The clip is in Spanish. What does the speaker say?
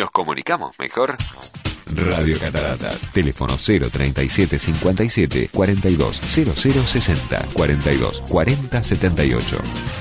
nos comunicamos mejor. Radio Cataratas, teléfono 037 57 42 00 60 42 40 78.